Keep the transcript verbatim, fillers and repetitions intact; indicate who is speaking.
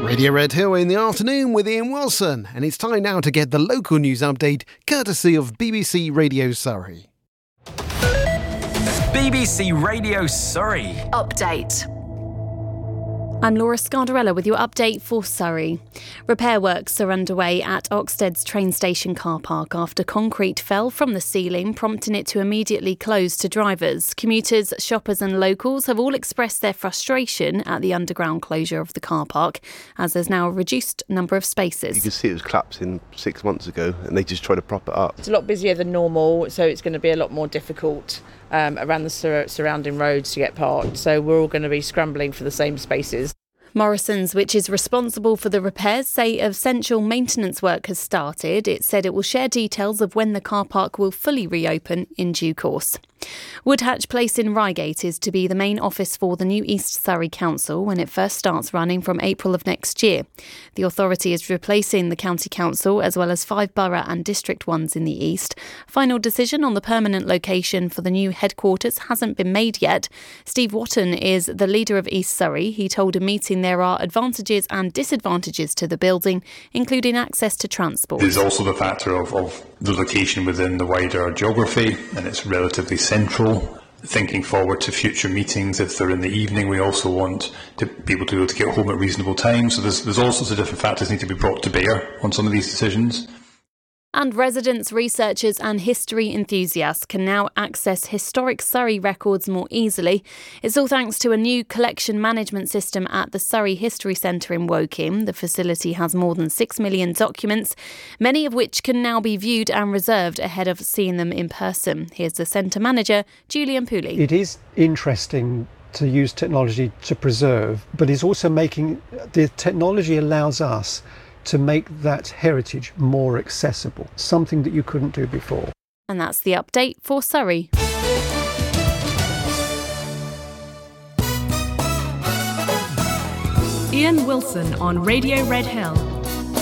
Speaker 1: Radio Red Hill in the afternoon with Ian Wilson, and it's time now to get the local news update courtesy of B B C Radio Surrey.
Speaker 2: B B C Radio Surrey.
Speaker 3: Update.
Speaker 4: I'm Laura Scardarella with your update for Surrey. Repair works are underway at Oxtead's train station car park after concrete fell from the ceiling, prompting it to immediately close to drivers. Commuters, shoppers and locals have all expressed their frustration at the underground closure of the car park, as there's now a reduced number of spaces.
Speaker 5: You can see it was collapsing six months ago and they just try to prop it up.
Speaker 6: It's a lot busier than normal, so it's going to be a lot more difficult um, around the sur- surrounding roads to get parked. So we're all going to be scrambling for the same spaces.
Speaker 4: Morrison's, which is responsible for the repairs, say essential maintenance work has started. It said it will share details of when the car park will fully reopen in due course. Woodhatch Place in Reigate is to be the main office for the new East Surrey Council when it first starts running from April of next year. The authority is replacing the County Council as well as five borough and district ones in the East. Final decision on the permanent location for the new headquarters hasn't been made yet. Steve Watton is the leader of East Surrey. He told a meeting there are advantages and disadvantages to the building, including access to transport.
Speaker 7: There's also the factor of, of the location within the wider geography, and it's relatively central. Thinking forward to future meetings, if they're in the evening, we also want to be able to, be able to get home at reasonable time. So there's, there's all sorts of different factors need to be brought to bear on some of these decisions.
Speaker 4: And residents, researchers and history enthusiasts can now access historic Surrey records more easily. It's all thanks to a new collection management system at the Surrey History Centre in Woking. The facility has more than six million documents, many of which can now be viewed and reserved ahead of seeing them in person. Here's the centre manager, Julian Pooley.
Speaker 8: It is interesting to use technology to preserve, but it's also making, the technology allows us to make that heritage more accessible, something that you couldn't do before.
Speaker 4: And that's the update for Surrey.
Speaker 3: Ian Wilson on Radio Red Hill.